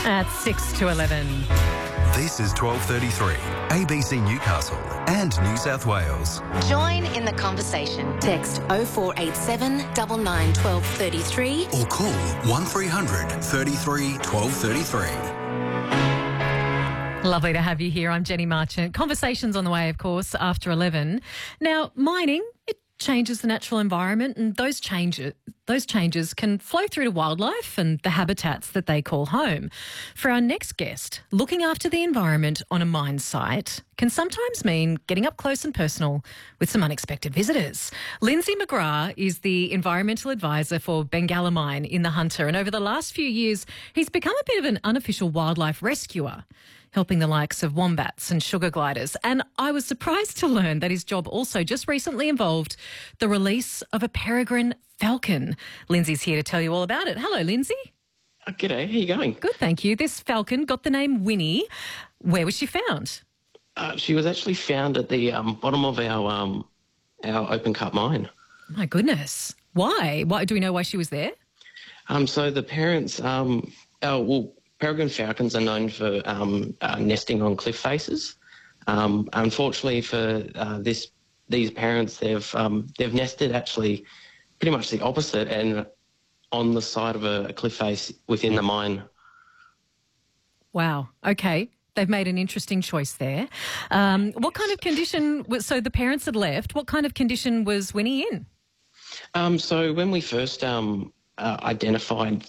At 6 to 11. This is 12:33, ABC Newcastle and New South Wales. Join in the conversation. Text 0487 99 12 33 Or call 1300 33 1233. Lovely to have you here. I'm Jenny Marchant. Conversations on the way, of course, after 11. Now, mining, it changes the natural environment, and those changes can flow through to wildlife and the habitats that they call home. For our next guest, looking after the environment on a mine site can sometimes mean getting up close and personal with some unexpected visitors. Lindsay McGrath is the environmental advisor for Bengalla Mine in the Hunter, and over the last few years, he's become a bit of an unofficial wildlife rescuer, helping the likes of wombats and sugar gliders. And I was surprised to learn that his job also just recently involved the release of a peregrine falcon. Lindsay's here to tell you all about it. Hello, Lindsay. G'day, how you going? Good, thank you. This falcon got the name Winnie. Where was she found? She was actually found at the bottom of our open cut mine. My goodness. Why? Do we know why she was there? So the parents, peregrine falcons are known for nesting on cliff faces. Unfortunately for these parents, they've nested actually pretty much the opposite and on the side of a cliff face within the mine. Wow. Okay. They've made an interesting choice there. What kind of condition so the parents had left, what kind of condition was Winnie in? So when we first identified